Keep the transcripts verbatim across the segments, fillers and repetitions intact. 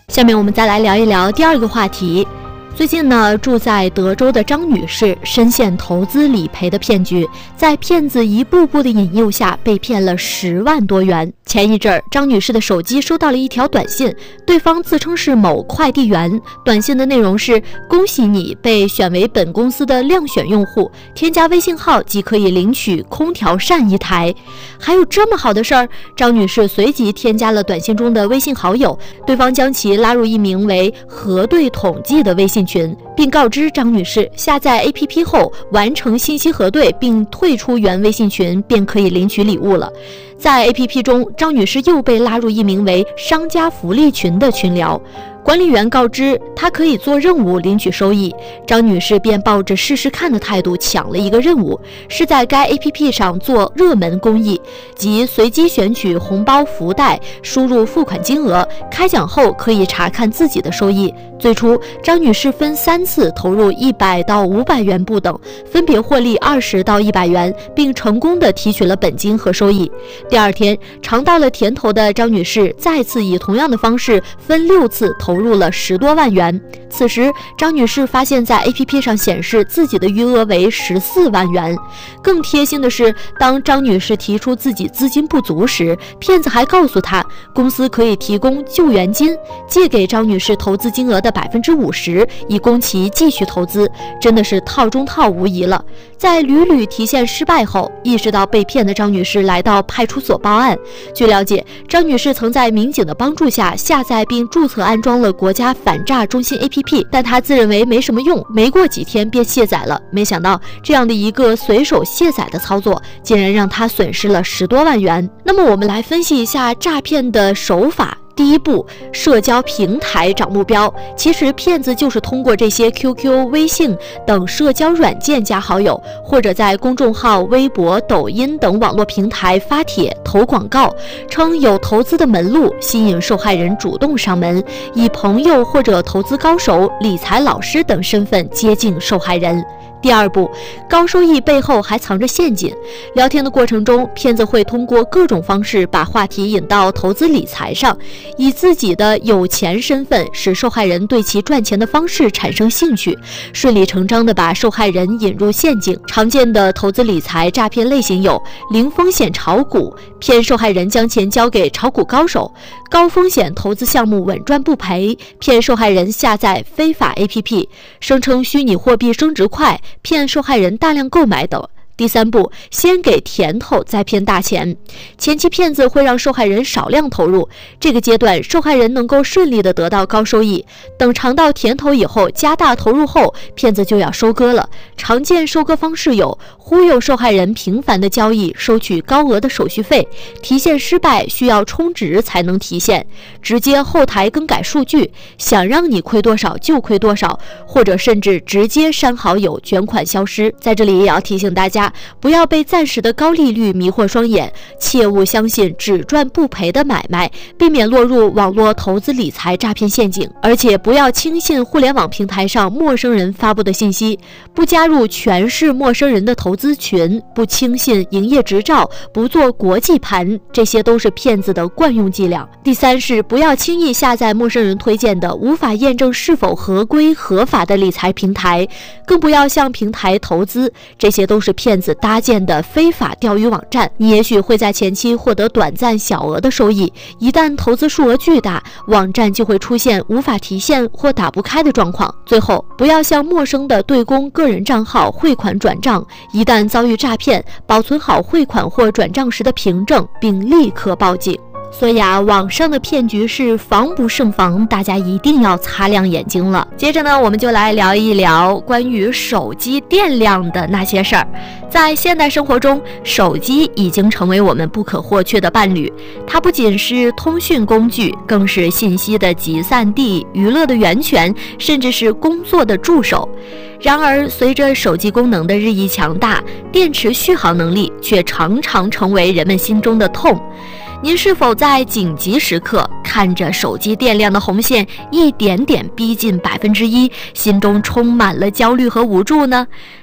下面我们再来聊一聊第二个话题。最近呢，住在德州的张女士深陷投资理赔的骗局，在骗子一步步的引诱下，被骗了十万多元。前一阵儿，张女士的手机收到了一条短信，对方自称是某快递员，短信的内容是：恭喜你被选为本公司的亮选用户，添加微信号即可以领取空调扇一台。还有这么好的事儿？张女士随即添加了短信中的微信好友，对方将其拉入一名为核对统计的微信群，并告知张女士下载 A P P 后完成信息核对并退出原微信群便可以领取礼物了。在 A P P 中，张女士又被拉入一名为商家福利群的群聊，管理员告知她可以做任务领取收益，张女士便抱着试试看的态度抢了一个任务，是在该 A P P 上做热门公益，即随机选取红包福袋，输入付款金额，开奖后可以查看自己的收益。最初，张女士分三次投入一百到五百元不等，分别获利二十到一百元，并成功的提取了本金和收益。第二天，尝到了甜头的张女士再次以同样的方式分六次投入了十多万元。此时，张女士发现在 A P P 上显示自己的余额为十四万元。更贴心的是，当张女士提出自己资金不足时，骗子还告诉她，公司可以提供救援金，借给张女士投资金额的百分之五十，以供其继续投资。真的是套中套无疑了。在屡屡提现失败后，意识到被骗的张女士来到派出所报案。据了解，张女士曾在民警的帮助下下载并注册安装了国家反诈中心 A P P， 但她自认为没什么用，没过几天便卸载了。没想到这样的一个随手卸载的操作，竟然让她损失了十多万元。那么我们来分析一下诈骗的手法。第一步，社交平台找目标。其实骗子就是通过这些 Q Q、微信等社交软件加好友，或者在公众号、微博、抖音等网络平台发帖投广告，称有投资的门路，吸引受害人主动上门，以朋友或者投资高手、理财老师等身份接近受害人。第二步，高收益背后还藏着陷阱。聊天的过程中，骗子会通过各种方式把话题引到投资理财上，以自己的有钱身份使受害人对其赚钱的方式产生兴趣，顺理成章地把受害人引入陷阱。常见的投资理财诈骗类型有零风险炒股，骗受害人将钱交给炒股高手；高风险投资项目稳赚不赔，骗受害人下载非法 A P P， 声称虚拟货币升值快，骗受害人大量购买等。第三步，先给甜头再骗大钱。前期骗子会让受害人少量投入，这个阶段受害人能够顺利的得到高收益。等尝到甜头以后，加大投入后，骗子就要收割了。常见收割方式有忽悠受害人频繁的交易，收取高额的手续费；提现失败需要充值才能提现；直接后台更改数据，想让你亏多少就亏多少，或者甚至直接删好友，卷款消失。在这里也要提醒大家，不要被暂时的高利率迷惑双眼，切勿相信只赚不赔的买卖，避免落入网络投资理财诈骗陷阱。而且不要轻信互联网平台上陌生人发布的信息，不加入全是陌生人的投资群，不轻信营业执照，不做国际盘，这些都是骗子的惯用伎俩。第三是不要轻易下载陌生人推荐的无法验证是否合规合法的理财平台，更不要向平台投资，这些都是骗子搭建的非法钓鱼网站。你也许会在前期获得短暂小额的收益，一旦投资数额巨大，网站就会出现无法提现或打不开的状况。最后，不要向陌生的对公个人账号汇款转账，一旦遭遇诈骗，保存好汇款或转账时的凭证，并立刻报警。所以啊，网上的骗局是防不胜防，大家一定要擦亮眼睛了。接着呢，我们就来聊一聊关于手机电量的那些事儿。在现代生活中，手机已经成为我们不可或缺的伴侣，它不仅是通讯工具，更是信息的集散地、娱乐的源泉，甚至是工作的助手。然而，随着手机功能的日益强大，电池续航能力却常常成为人们心中的痛。您是否在紧急时刻看着手机电量的红线一点点逼近百分之一，心中充满了焦虑和无助呢？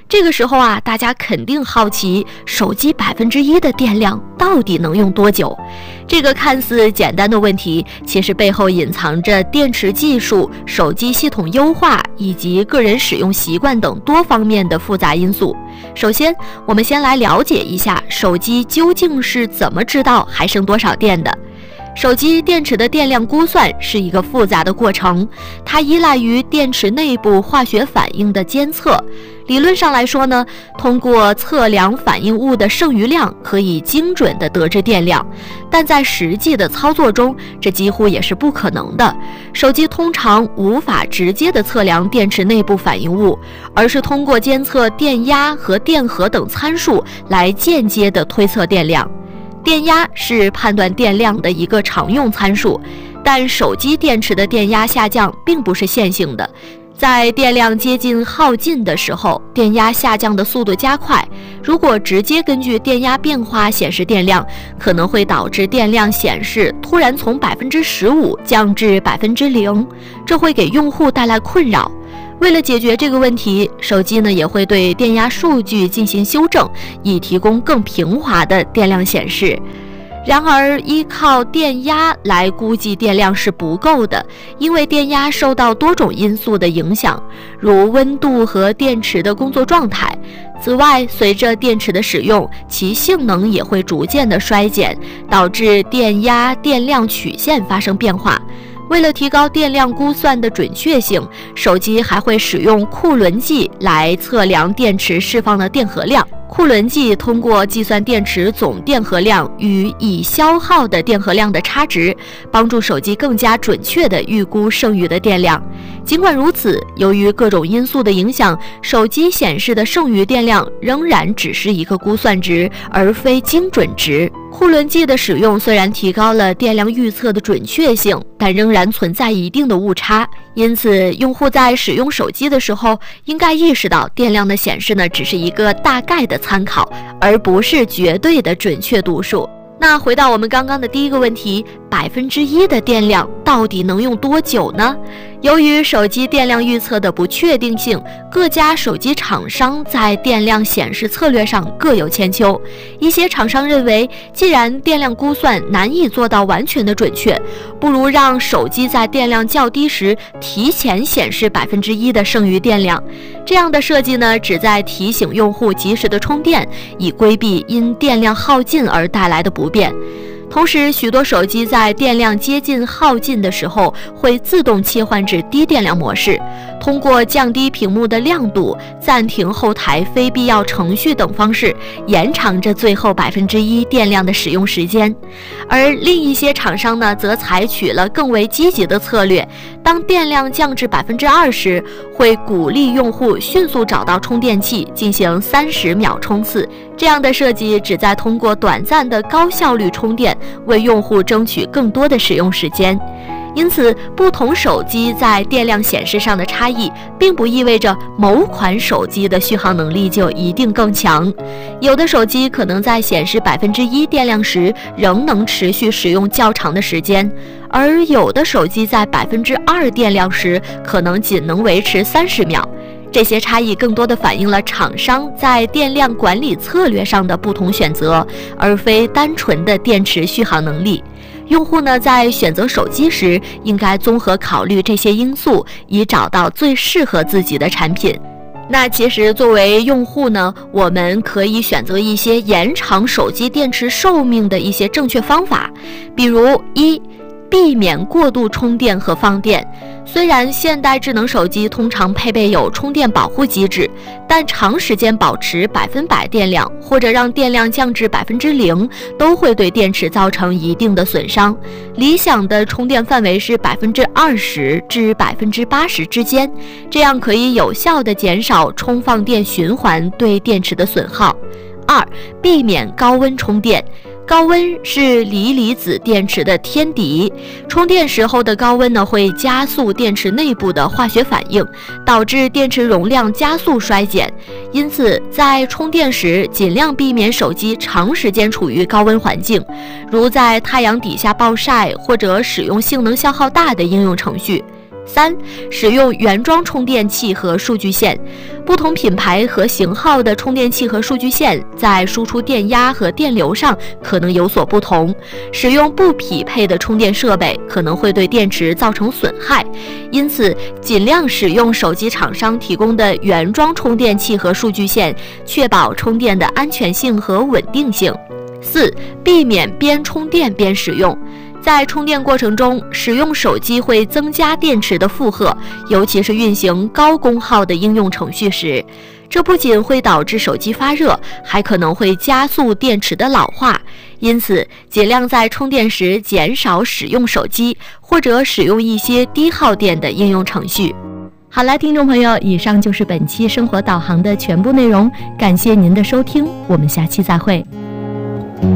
这个时候啊，大家肯定好奇，手机百分之一的电量到底能用多久？这个看似简单的问题，其实背后隐藏着电池技术、手机系统优化以及个人使用习惯等多方面的复杂因素。首先，我们先来了解一下手机究竟是怎么知道还剩多少电的。手机电池的电量估算是一个复杂的过程，它依赖于电池内部化学反应的监测。理论上来说呢，通过测量反应物的剩余量，可以精准地得知电量，但在实际的操作中，这几乎也是不可能的。手机通常无法直接地测量电池内部反应物，而是通过监测电压和电荷等参数来间接地推测电量。电压是判断电量的一个常用参数，但手机电池的电压下降并不是线性的。在电量接近耗尽的时候，电压下降的速度加快。如果直接根据电压变化显示电量，可能会导致电量显示突然从百分之十五降至百分之零，这会给用户带来困扰。为了解决这个问题，手机呢也会对电压数据进行修正，以提供更平滑的电量显示。然而，依靠电压来估计电量是不够的，因为电压受到多种因素的影响，如温度和电池的工作状态。此外，随着电池的使用，其性能也会逐渐的衰减，导致电压、电量曲线发生变化。为了提高电量估算的准确性，手机还会使用库仑计来测量电池释放的电荷量。库仑计通过计算电池总电荷量与已消耗的电荷量的差值，帮助手机更加准确地预估剩余的电量。尽管如此，由于各种因素的影响，手机显示的剩余电量仍然只是一个估算值，而非精准值。库仑计的使用虽然提高了电量预测的准确性，但仍然存在一定的误差。因此，用户在使用手机的时候，应该意识到电量的显示呢，只是一个大概的参考，而不是绝对的准确读数。那回到我们刚刚的第一个问题，百分之一的电量到底能用多久呢？由于手机电量预测的不确定性，各家手机厂商在电量显示策略上各有千秋。一些厂商认为，既然电量估算难以做到完全的准确，不如让手机在电量较低时提前显示百分之一的剩余电量。这样的设计呢，旨在提醒用户及时的充电，以规避因电量耗尽而带来的不便。同时，许多手机在电量接近耗尽的时候，会自动切换至低电量模式，通过降低屏幕的亮度、暂停后台非必要程序等方式，延长着最后百分之一电量的使用时间。而另一些厂商呢，则采取了更为积极的策略，当电量降至百分之二时，会鼓励用户迅速找到充电器，进行三十秒冲刺。这样的设计旨在通过短暂的高效率充电，为用户争取更多的使用时间。因此，不同手机在电量显示上的差异，并不意味着某款手机的续航能力就一定更强。有的手机可能在显示百分之一电量时，仍能持续使用较长的时间，而有的手机在百分之二电量时，可能仅能维持三十秒。这些差异更多地反映了厂商在电量管理策略上的不同选择，而非单纯的电池续航能力。用户呢，在选择手机时，应该综合考虑这些因素，以找到最适合自己的产品。那其实作为用户呢，我们可以选择一些延长手机电池寿命的一些正确方法，比如一，避免过度充电和放电。虽然现代智能手机通常配备有充电保护机制，但长时间保持百分百电量或者让电量降至百分之零，都会对电池造成一定的损伤。理想的充电范围是百分之二十至百分之八十之间，这样可以有效地减少充放电循环对电池的损耗。二，避免高温充电。高温是锂离子电池的天敌，充电时候的高温呢，会加速电池内部的化学反应，导致电池容量加速衰减。因此，在充电时尽量避免手机长时间处于高温环境，如在太阳底下暴晒或者使用性能消耗大的应用程序。 三、使用原装充电器和数据线。不同品牌和型号的充电器和数据线在输出电压和电流上可能有所不同，使用不匹配的充电设备可能会对电池造成损害，因此尽量使用手机厂商提供的原装充电器和数据线，确保充电的安全性和稳定性。四、避免边充电边使用。在充电过程中，使用手机会增加电池的负荷，尤其是运行高功耗的应用程序时，这不仅会导致手机发热，还可能会加速电池的老化。因此，尽量在充电时减少使用手机，或者使用一些低耗电的应用程序。好了，听众朋友，以上就是本期生活导航的全部内容，感谢您的收听，我们下期再会。